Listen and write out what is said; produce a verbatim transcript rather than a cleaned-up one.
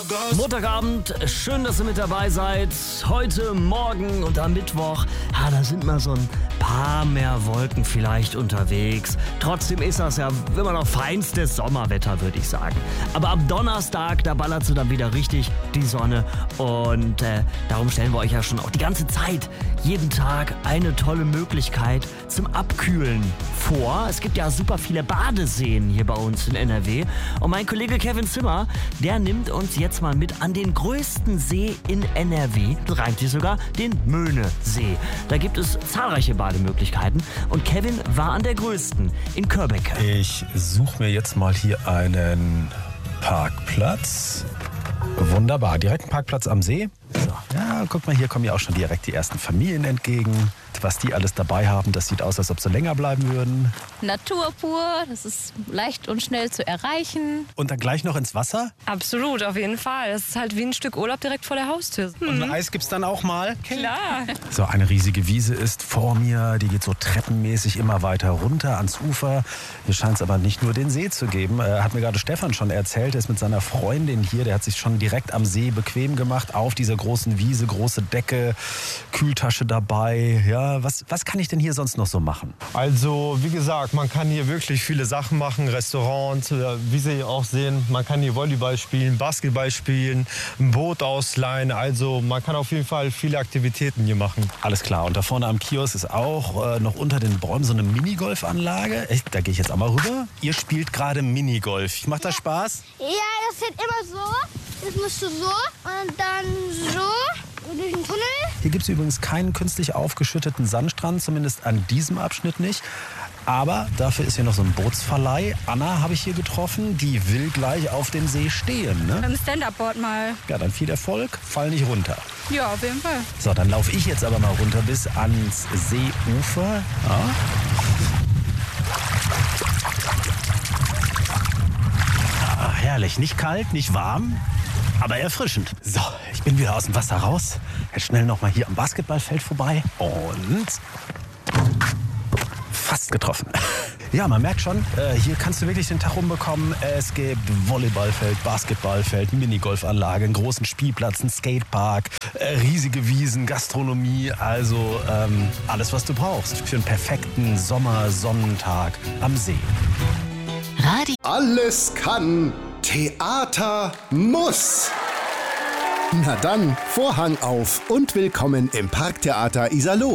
Montagabend, schön, dass ihr mit dabei seid. Heute, morgen und am Mittwoch, ah, da sind mal so ein paar mehr Wolken vielleicht unterwegs. Trotzdem ist das ja immer noch feinstes Sommerwetter, würde ich sagen. Aber am Donnerstag, da ballert sie dann wieder richtig die Sonne. Und äh, darum stellen wir euch ja schon auch die ganze Zeit, jeden Tag eine tolle Möglichkeit zum Abkühlen vor. Es gibt ja super viele Badeseen hier bei uns in N R W. Und mein Kollege Kevin Zimmer, der nimmt uns jetzt mal mit an den größten See in N R W. Das reimt sich sogar, den Möhnesee. Da gibt es zahlreiche Bademöglichkeiten. Und Kevin war an der größten, in Körbecke. Ich suche mir jetzt mal hier einen Parkplatz. Wunderbar, direkt ein Parkplatz am See. So, ja, guck mal, hier kommen ja auch schon direkt die ersten Familien entgegen. Was die alles dabei haben, das sieht aus, als ob sie länger bleiben würden. Natur pur, das ist leicht und schnell zu erreichen. Und dann gleich noch ins Wasser? Absolut, auf jeden Fall. Das ist halt wie ein Stück Urlaub direkt vor der Haustür. Hm. Und ein Eis gibt's dann auch mal? Klar. So, eine riesige Wiese ist vor mir. Die geht so treppenmäßig immer weiter runter ans Ufer. Hier scheint es aber nicht nur den See zu geben. Äh, hat mir gerade Stefan schon erzählt. Er ist mit seiner Freundin hier. Der hat sich schon direkt am See bequem gemacht. Auf dieser großen Wiese, große Decke, Kühltasche dabei. Ja, was, was kann ich denn hier sonst noch so machen? Also, wie gesagt, man kann hier wirklich viele Sachen machen. Restaurants, wie Sie auch sehen, man kann hier Volleyball spielen, Basketball spielen, ein Boot ausleihen. Also, man kann auf jeden Fall viele Aktivitäten hier machen. Alles klar. Und da vorne am Kiosk ist auch äh, noch unter den Bäumen so eine Minigolfanlage. Echt, da gehe ich jetzt auch mal rüber. Ihr spielt gerade Minigolf. Macht das Spaß? Ja, das geht immer so. Das musst du so und dann so durch den Tunnel. Hier gibt es übrigens keinen künstlich aufgeschütteten Sandstrand, zumindest an diesem Abschnitt nicht. Aber dafür ist hier noch so ein Bootsverleih. Anna habe ich hier getroffen, die will gleich auf dem See stehen. Ne? Beim Stand-Up-Board mal. Ja, dann viel Erfolg, fall nicht runter. Ja, auf jeden Fall. So, dann laufe ich jetzt aber mal runter bis ans Seeufer. Ja. Ah, herrlich, nicht kalt, nicht warm, aber erfrischend. So, ich bin wieder aus dem Wasser raus. Jetzt schnell noch mal hier am Basketballfeld vorbei und fast getroffen. Ja, man merkt schon, äh, hier kannst du wirklich den Tag rumbekommen. Es gibt Volleyballfeld, Basketballfeld, Minigolfanlage, einen großen Spielplatz, einen Skatepark, äh, riesige Wiesen, Gastronomie. Also ähm, alles, was du brauchst für einen perfekten Sommersonnentag am See. Radio. Alles kann. Theater muss. Na dann, Vorhang auf und willkommen im Parktheater Iserlohn.